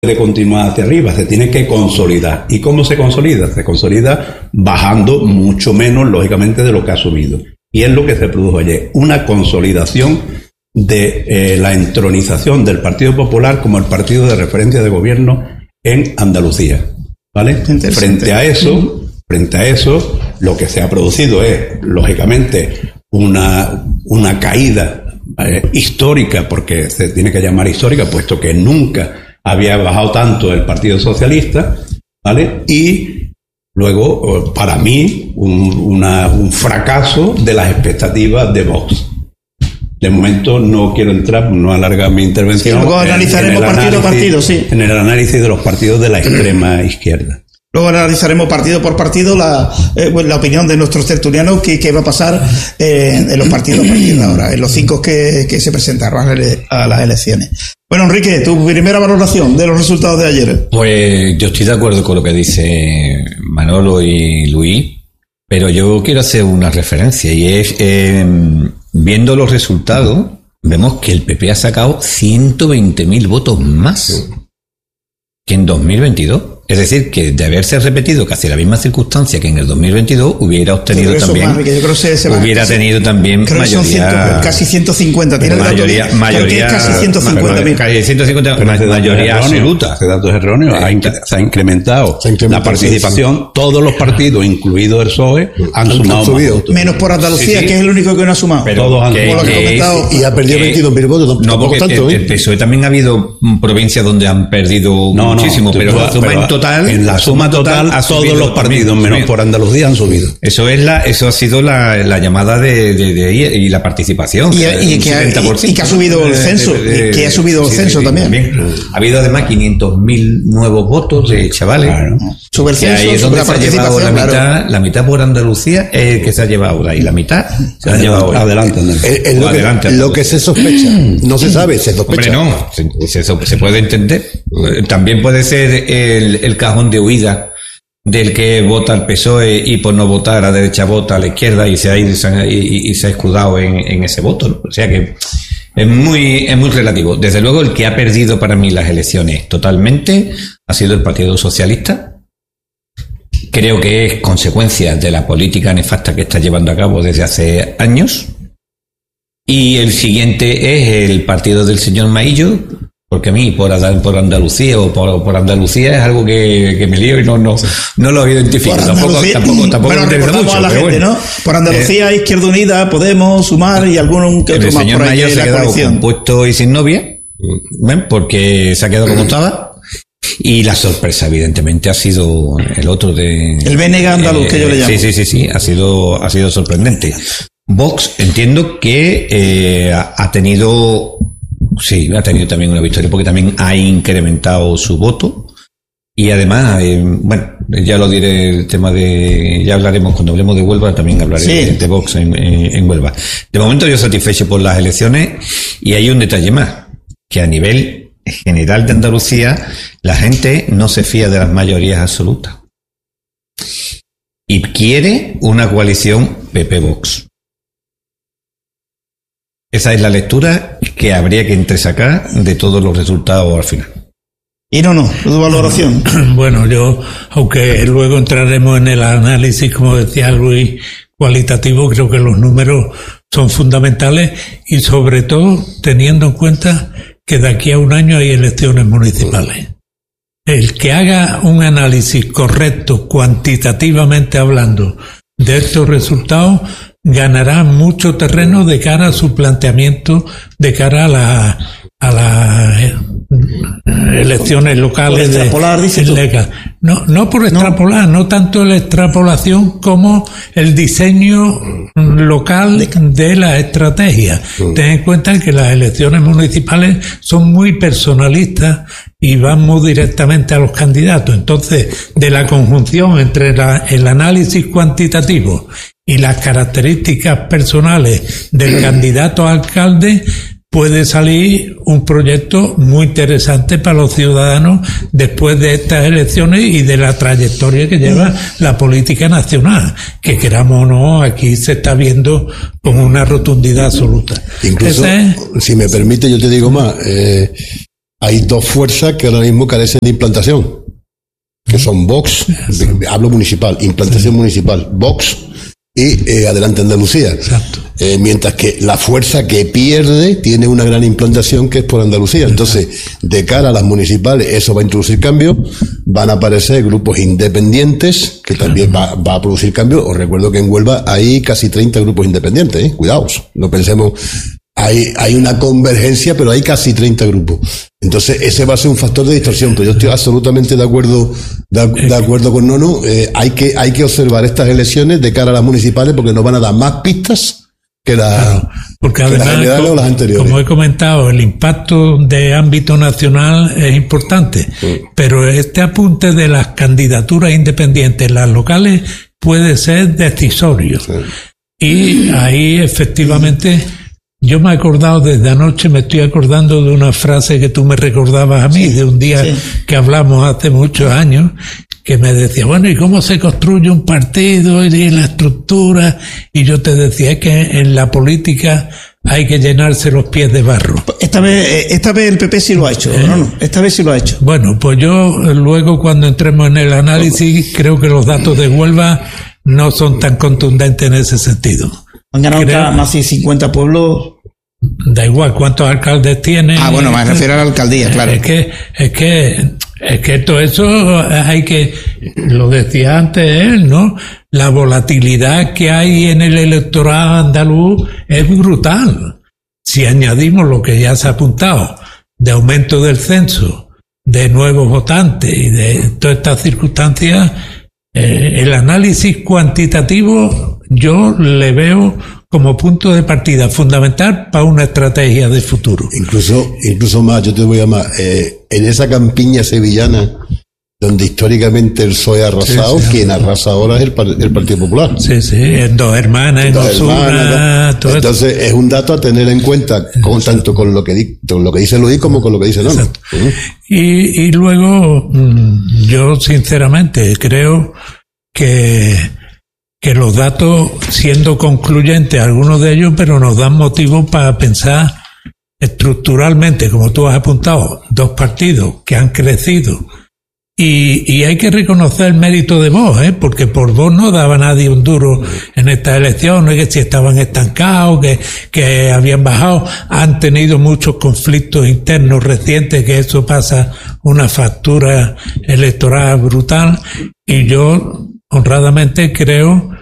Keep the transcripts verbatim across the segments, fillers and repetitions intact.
puede continuar hacia arriba, se tiene que consolidar. ¿Y cómo se consolida? Se consolida bajando mucho menos, lógicamente, de lo que ha subido. Y es lo que se produjo ayer, una consolidación de eh, la entronización del Partido Popular como el partido de referencia de gobierno en Andalucía, ¿vale? Frente a eso, frente a eso, lo que se ha producido es, lógicamente, una, una caída eh, histórica, porque se tiene que llamar histórica, puesto que nunca había bajado tanto el Partido Socialista, ¿vale? Y luego, para mí, un, una, un fracaso de las expectativas de Vox. De momento no quiero entrar, no alargar mi intervención. Sí, luego analizaremos partido a partido, sí. En el análisis de los partidos de la extrema izquierda. Luego analizaremos partido por partido la, eh, la opinión de nuestros tertulianos, que, que va a pasar eh, en los partidos a partir de ahora, en los cinco que, que se presentaron a las elecciones. Bueno, Enrique, tu primera valoración de los resultados de ayer. Pues yo estoy de acuerdo con lo que dice Manolo y Luis, pero yo quiero hacer una referencia, y es, eh, viendo los resultados, vemos que el P P ha sacado ciento veinte mil votos más que en dos mil veintidós. Es decir, que de haberse repetido casi la misma circunstancia que en el dos mil veintidós, hubiera obtenido también, más, yo creo que se, se va, hubiera casi, tenido también mayoría, ciento, casi ciento cincuenta, tiene mayoría, dato, mayoría, casi ciento cincuenta mil, casi ciento cincuenta, mayoría absoluta. Ese dato es erróneo, ha in, se ha incrementado, se ha incrementado la participación, sí, sí. Todos los partidos, incluido el P S O E, han, han sumado subido, menos por Andalucía, sí, sí. que es el único que no ha sumado. Pero todos han que, que, que, y ha perdido que, veintidós mil votos, no, porque tanto, el, ¿eh? el P S O E también ha habido provincias donde han perdido no, muchísimo, no, pero la suma en total, en la suma total, a todos los partidos, menos subido. Por Andalucía, han subido. Eso es la, eso ha sido la, la llamada de, de, de, y la participación. Y, y, que ha, y que ha subido el censo, de, de, que ha subido sí, el censo sí, también. también. Ha habido además quinientos mil nuevos votos de chavales. Claro. Sube el censo, ahí es donde se ha llevado la mitad, claro. la mitad por Andalucía es el que se ha llevado ahí, la mitad se ha llevado adelante. Es, es lo, adelante que, lo que se sospecha, no se sabe, se sospecha. Hombre, no, se, se, se puede entender. También puede ser el, el cajón de huida del que vota el P S O E y por no votar a la derecha vota a la izquierda y se ha ido y, y, y se ha escudado en, en ese voto, ¿no? O sea que es muy, es muy relativo. Desde luego, el que ha perdido para mí las elecciones totalmente ha sido el Partido Socialista. Creo que es consecuencia de la política nefasta que está llevando a cabo desde hace años. Y el siguiente es el partido del señor Maillo, porque a mí por, por Andalucía o por, por Andalucía es algo que, que me lío y no, no, no lo identifico. Tampoco, tampoco, tampoco bueno, me interesa mucho, a la gente, bueno. ¿no? Por Andalucía, eh, Izquierda Unida, Podemos, Sumar y alguno que otro el más señor por ahí Mayor de se ha la quedado coalición. compuesto y sin novia, ¿ven? Porque se ha quedado como estaba. Y la sorpresa, evidentemente, ha sido el otro de... El B N G andaluz, eh, que yo le llamo. Sí, sí, sí, sí, ha sido, ha sido sorprendente. Vox, entiendo que eh, ha tenido... Sí, ha tenido también una victoria porque también ha incrementado su voto y además, eh, bueno, ya lo diré, el tema de, ya hablaremos cuando hablemos de Huelva, también hablaré sí. de, de Vox en, en, en Huelva. De momento yo satisfecho por las elecciones y hay un detalle más, que a nivel general de Andalucía la gente no se fía de las mayorías absolutas y quiere una coalición P P-Vox. Esa es la lectura que habría que entresacar de todos los resultados al final. Y no, no, tu valoración. Bueno, yo, aunque luego entraremos en el análisis, como decía Luis, cualitativo, creo que los números son fundamentales y sobre todo teniendo en cuenta que de aquí a un año hay elecciones municipales. El que haga un análisis correcto, cuantitativamente hablando, de estos resultados, ganará mucho terreno de cara a su planteamiento, de cara a la a las elecciones locales. Por extrapolar, de, dices tú. No, no por extrapolar, no. no tanto la extrapolación como el diseño local de, de la estrategia. Sí. Ten en cuenta que las elecciones municipales son muy personalistas y van muy directamente a los candidatos. Entonces, de la conjunción entre la, el análisis cuantitativo y las características personales del candidato a alcalde, puede salir un proyecto muy interesante para los ciudadanos después de estas elecciones y de la trayectoria que lleva la política nacional, que queramos o no, aquí se está viendo con una rotundidad absoluta. Incluso, es... si me permite, yo te digo más, eh, hay dos fuerzas que ahora mismo carecen de implantación, que son Vox, hablo municipal, implantación municipal, Vox y eh, Adelante Andalucía. Exacto. Eh, mientras que la fuerza que pierde tiene una gran implantación que es por Andalucía. Entonces, de cara a las municipales, eso va a introducir cambios, van a aparecer grupos independientes, que también va, va a producir cambios. Os recuerdo que en Huelva hay casi treinta grupos independientes, ¿eh? Cuidaos, no pensemos, hay, hay una convergencia, pero hay casi treinta grupos. Entonces, ese va a ser un factor de distorsión, pero yo estoy absolutamente de acuerdo, de, de acuerdo con Nono. Eh, hay que, hay que observar estas elecciones de cara a las municipales porque nos van a dar más pistas que, la, claro, porque que además, las como, o las anteriores. Como he comentado, el impacto de ámbito nacional es importante, sí. Pero este apunte de las candidaturas independientes, las locales, puede ser decisorio. Sí. Y ahí efectivamente yo me he acordado desde anoche, me estoy acordando de una frase que tú me recordabas a mí, sí, de un día sí. que hablamos hace muchos años, que me decía, bueno, ¿y cómo se construye un partido y la estructura? Y yo te decía, es que en la política hay que llenarse los pies de barro. Esta vez, esta vez el P P sí lo ha hecho, ¿eh? no, no, esta vez sí lo ha hecho. Bueno, pues yo luego cuando entremos en el análisis, creo que los datos de Huelva no son tan contundentes en ese sentido. Han ganado creo, más de cincuenta pueblos. Da igual cuántos alcaldes tienen. Ah, bueno, me refiero a la alcaldía, claro. Es que, es que, es que todo eso hay que, lo decía antes él, ¿no? La volatilidad que hay en el electorado andaluz es brutal. Si añadimos lo que ya se ha apuntado, de aumento del censo, de nuevos votantes y de todas estas circunstancias, eh, el análisis cuantitativo yo le veo como punto de partida fundamental para una estrategia de futuro. Incluso, incluso más, yo te voy a más, eh, en esa campiña sevillana, donde históricamente el P S O E ha arrasado, sí, sí, quien arrasa ahora es el, el Partido Popular. Sí, sí, en Dos Hermanas, en Osuna, todo entonces esto. Es un dato a tener en cuenta, con, tanto con lo que, con lo que dice Luis como con lo que dice Nono. Uh-huh. Y, y luego, yo sinceramente creo que que los datos, siendo concluyentes, algunos de ellos, pero nos dan motivo para pensar estructuralmente, como tú has apuntado, dos partidos que han crecido. Y, y hay que reconocer el mérito de Vox, ¿eh? Porque por Vox no daba nadie un duro en estas elecciones, que si estaban estancados, que, que habían bajado, han tenido muchos conflictos internos recientes, que eso pasa una factura electoral brutal, y yo honradamente creo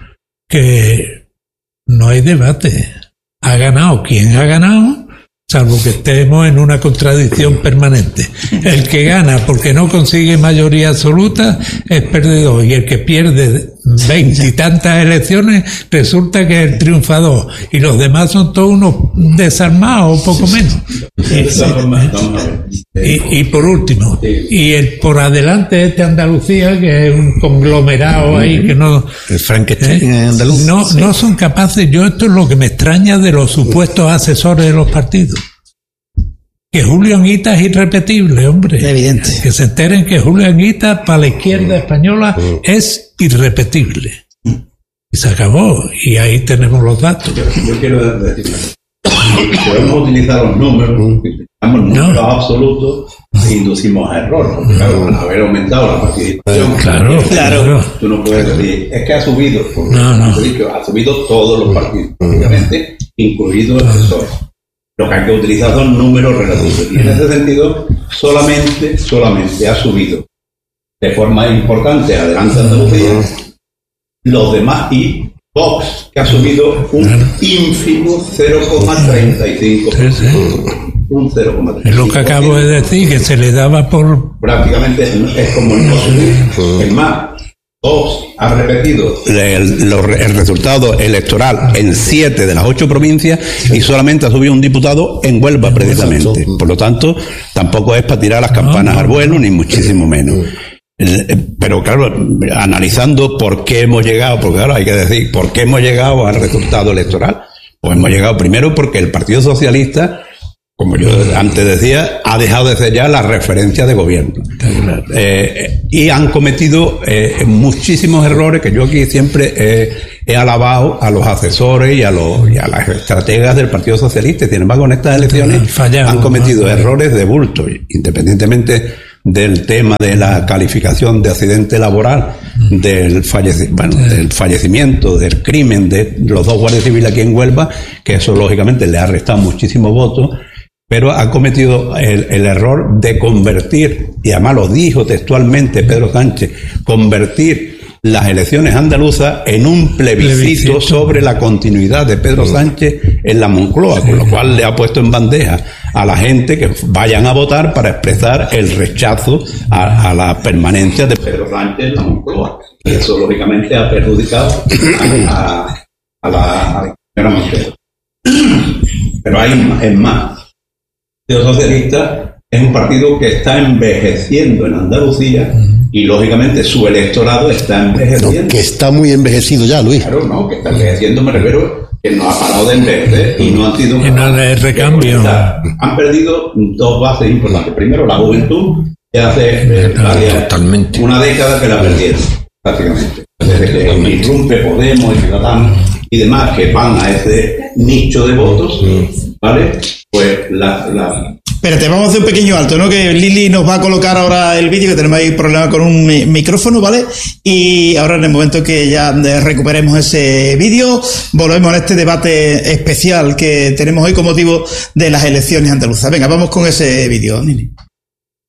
que no hay debate. Ha ganado quien ha ganado, salvo que estemos en una contradicción permanente. El que gana porque no consigue mayoría absoluta es perdedor, y el que pierde veinte y tantas elecciones resulta que es el triunfador, y los demás son todos unos desarmados o poco menos. Y, y por último, y el por adelante este Andalucía, que es un conglomerado ahí que no, el Frankenstein ¿eh? andaluz, no, no son capaces. Yo esto es lo que me extraña de los supuestos asesores de los partidos. Que Julio Anguita es irrepetible, hombre. Evidente. Que se enteren que Julio Anguita para la izquierda española es irrepetible. Y se acabó. Y ahí tenemos los datos. Yo, yo quiero decir, podemos utilizar los números, utilizamos números no. absolutos e inducimos a error. Porque claro, al haber aumentado la participación, claro, claro. Tú no puedes decir, es que ha subido, porque no, no. ha subido todos los partidos, prácticamente, incluido el P S O E. Lo que hay que utilizar son números relativos. Y en ese sentido, solamente, solamente ha subido de forma importante Adelante Andalucía, los demás, y Vox, que ha subido un ínfimo cero coma treinta y cinco por ciento. Sí, sí. Un cero coma treinta y cinco por ciento. Es lo que acabo de decir, que se le daba por... Prácticamente es como el no subir. Es más, Vox ha repetido el, el, el resultado electoral en siete de las ocho provincias y solamente ha subido un diputado en Huelva, precisamente. Por lo tanto, tampoco es para tirar las campanas al vuelo, ni muchísimo menos. Pero claro, analizando por qué hemos llegado, porque claro, hay que decir, ¿por qué hemos llegado al resultado electoral? Pues hemos llegado primero porque el Partido Socialista como yo antes decía, ha dejado de ser ya la referencia de gobierno. Eh, y han cometido eh, muchísimos errores que yo aquí siempre eh, he alabado a los asesores y a, los, y a las estrategas del Partido Socialista. Sin embargo, en estas elecciones Fallamos, han cometido ¿no? errores de bulto, independientemente del tema de la calificación de accidente laboral, del, falleci bueno, del fallecimiento, del crimen de los dos guardias civiles aquí en Huelva, que eso lógicamente le ha restado muchísimos votos, pero ha cometido el, el error de convertir, y además lo dijo textualmente Pedro Sánchez, convertir las elecciones andaluzas en un plebiscito, plebiscito sobre la continuidad de Pedro Sánchez en la Moncloa, con lo cual le ha puesto en bandeja a la gente que vayan a votar para expresar el rechazo a, a la permanencia de Pedro Sánchez en la Moncloa. Y eso lógicamente ha perjudicado a, a, a la, a la señora Montero. Pero hay es más. El Partido Socialista es un partido que está envejeciendo en Andalucía y lógicamente su electorado está envejeciendo. No, que está muy envejecido ya, Luis. Claro, no, que está envejeciendo, me refiero que no ha parado de envejecer y no han sido... Y no de recambio. Han perdido dos bases importantes. Primero, la juventud, que hace eh, Totalmente. una década que la perdieron, prácticamente. Desde que irrumpe Podemos y Ciudadanos y demás, que van a ese nicho de votos, ¿vale? Pues la... la Espérate, vamos a hacer un pequeño alto, ¿no? Que Lili nos va a colocar ahora el vídeo, que tenemos ahí problema con un mi micrófono, ¿vale? Y ahora en el momento que ya recuperemos ese vídeo, volvemos a este debate especial que tenemos hoy con motivo de las elecciones andaluzas. Venga, vamos con ese vídeo, Lili.